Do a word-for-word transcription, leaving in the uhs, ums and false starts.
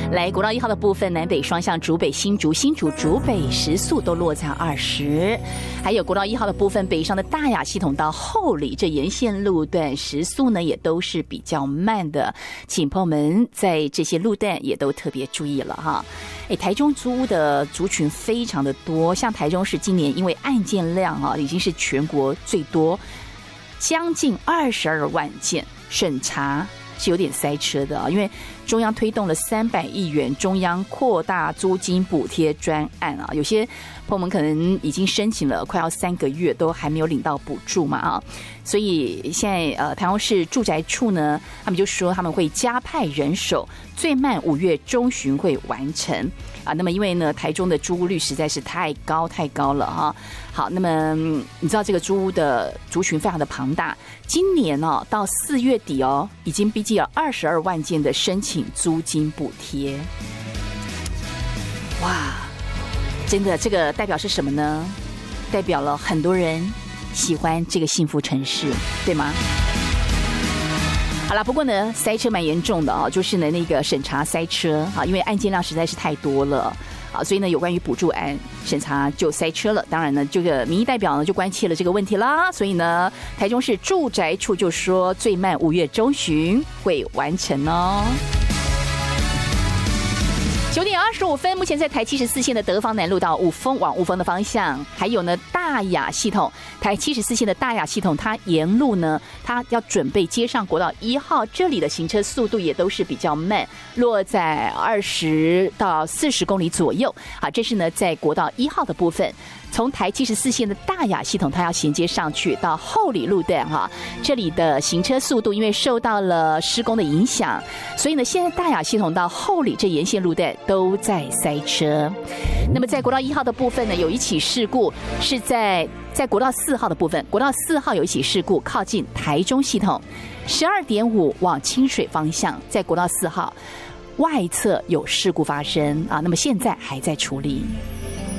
来，国道一号的部分，南北双向竹北、新竹、新竹、竹北时速都落在二十，还有国道一号的部分，北上的大雅系统到后里这沿线路段时速呢也都是比较慢的，请朋友们在这些路段也都特别注意了哈。哎，台中租屋的族群非常的多，像台中市今年因为案件量啊已经是全国最多，将近二十二万件，审查是有点塞车的啊，因为中央推动了三百亿元中央扩大租金补贴专案啊，有些朋友们可能已经申请了快要三个月都还没有领到补助嘛啊，所以现在呃台中市住宅处呢，他们就说他们会加派人手，最慢五月中旬会完成啊。那么因为呢台中的租屋率实在是太高太高了哈。好，那么你知道这个租屋的族群非常的庞大，今年哦到四月底哦，已经逼近了二十二万件的申请租金补贴。哇，真的这个代表是什么呢？代表了很多人喜欢这个幸福城市，对吗？好了，不过呢塞车蛮严重的啊，就是呢那个审查塞车啊，因为案件量实在是太多了。啊，所以呢，有关于补助案审查就塞车了。当然呢，这个民意代表呢就关切了这个问题啦。所以呢，台中市住宅处就说，最慢五月中旬会完成哦。九点二十五分，目前在台七十四线的德芳南路到雾峰往雾峰的方向，还有呢大雅系统，台七十四线的大雅系统，它沿路呢，它要准备接上国道一号，这里的行车速度也都是比较慢，落在二十到四十公里左右。好，这是呢在国道一号的部分。从台七十四线的大雅系统，它要衔接上去到后里路段哈，这里的行车速度因为受到了施工的影响，所以呢，现在大雅系统到后里这沿线路段都在塞车。那么在国道一号的部分呢，有一起事故是在在国道四号的部分，国道四号有一起事故靠近台中系统，十二点五往清水方向，在国道四号外侧有事故发生啊，那么现在还在处理。